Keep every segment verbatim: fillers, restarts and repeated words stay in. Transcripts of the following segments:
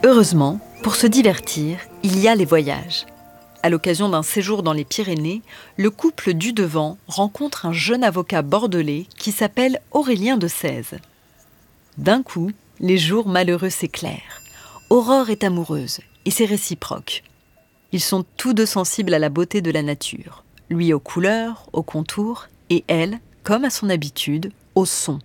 Heureusement, pour se divertir, il y a les voyages. À l'occasion d'un séjour dans les Pyrénées, le couple Dudevant rencontre un jeune avocat bordelais qui s'appelle Aurélien de Sèze. D'un coup, les jours malheureux s'éclairent. Aurore est amoureuse et c'est réciproque. Ils sont tous deux sensibles à la beauté de la nature. Lui aux couleurs, aux contours et elle, comme à son habitude, au son.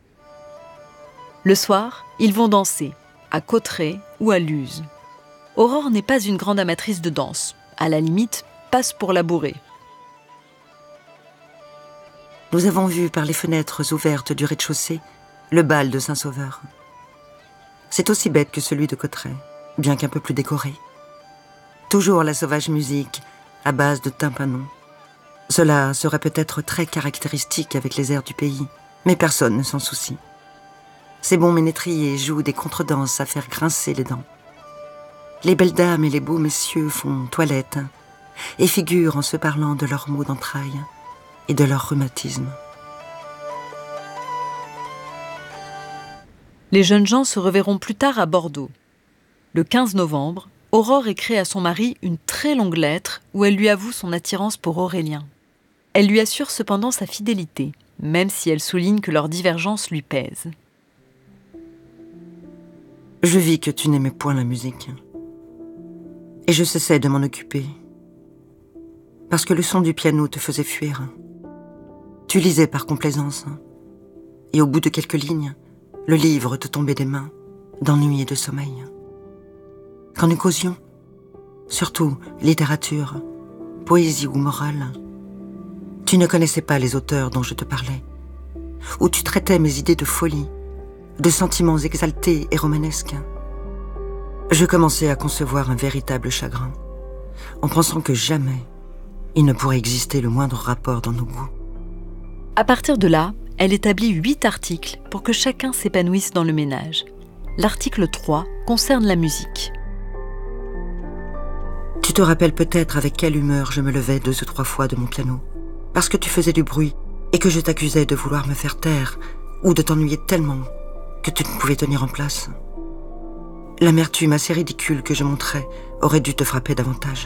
Le soir, ils vont danser, à Cauterets ou à Luz. Aurore n'est pas une grande amatrice de danse. À la limite, passe pour la bourrée. Nous avons vu par les fenêtres ouvertes du rez-de-chaussée le bal de Saint-Sauveur. C'est aussi bête que celui de Cauterets, bien qu'un peu plus décoré. Toujours la sauvage musique, à base de tympanons. Cela serait peut-être très caractéristique avec les airs du pays, mais personne ne s'en soucie. Ces bons ménétriers jouent des contredanses à faire grincer les dents. Les belles dames et les beaux messieurs font toilette et figurent en se parlant de leurs maux d'entrailles et de leur rhumatisme. Les jeunes gens se reverront plus tard à Bordeaux. Le quinze novembre, Aurore écrit à son mari une très longue lettre où elle lui avoue son attirance pour Aurélien. Elle lui assure cependant sa fidélité, même si elle souligne que leur divergence lui pèse. Je vis que tu n'aimais point la musique. Et je cessais de m'en occuper. Parce que le son du piano te faisait fuir. Tu lisais par complaisance. Et au bout de quelques lignes, le livre te tombait des mains, d'ennui et de sommeil. Quand nous causions, surtout littérature, poésie ou morale, tu ne connaissais pas les auteurs dont je te parlais, où tu traitais mes idées de folie, de sentiments exaltés et romanesques. Je commençais à concevoir un véritable chagrin, en pensant que jamais il ne pourrait exister le moindre rapport dans nos goûts. À partir de là, elle établit huit articles pour que chacun s'épanouisse dans le ménage. L'article trois concerne la musique. Tu te rappelles peut-être avec quelle humeur je me levais deux ou trois fois de mon piano, parce que tu faisais du bruit et que je t'accusais de vouloir me faire taire ou de t'ennuyer tellement que tu ne pouvais tenir en place. L'amertume assez ridicule que je montrais aurait dû te frapper davantage.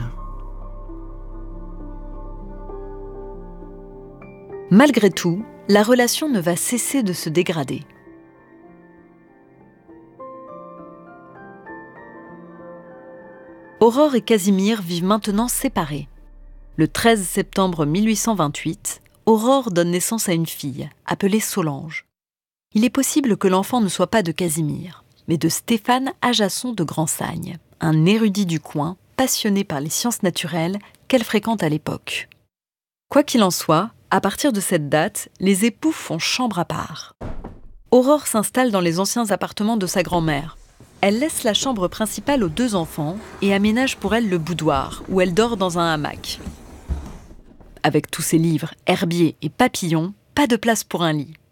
Malgré tout, la relation ne va cesser de se dégrader. Aurore et Casimir vivent maintenant séparés. Le treize septembre mille huit cent vingt-huit, Aurore donne naissance à une fille, appelée Solange. Il est possible que l'enfant ne soit pas de Casimir, mais de Stéphane Ajasson de Grandsagne, un érudit du coin, passionné par les sciences naturelles qu'elle fréquente à l'époque. Quoi qu'il en soit, à partir de cette date, les époux font chambre à part. Aurore s'installe dans les anciens appartements de sa grand-mère. Elle laisse la chambre principale aux deux enfants et aménage pour elle le boudoir, où elle dort dans un hamac. Avec tous ses livres, herbiers et papillons, pas de place pour un lit.